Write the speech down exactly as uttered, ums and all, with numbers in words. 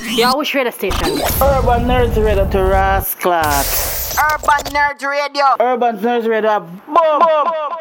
Yeah, which radio station? Urban Nerds Radio to Rasclat. Urban Nerd Radio. Urban Nerds Radio. Boom! Boom!